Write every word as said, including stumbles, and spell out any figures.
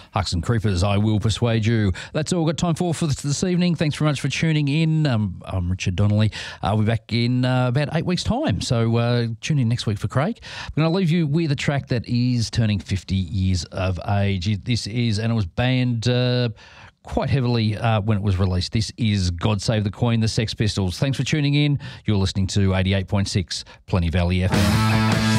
Hucks and Creepers, I Will Persuade You. That's all we've got time for for this evening. Thanks very much for tuning in. Um, I'm Richard Donnelly. Uh, we'll be back in uh, about eight weeks' time, so uh, tune in next week for Craig. I'm going to leave you with a track that is turning fifty years of age. This is, and it was banned uh, quite heavily uh, when it was released. This is God Save the Queen, the Sex Pistols. Thanks for tuning in. You're listening to eighty-eight point six Plenty Valley F M.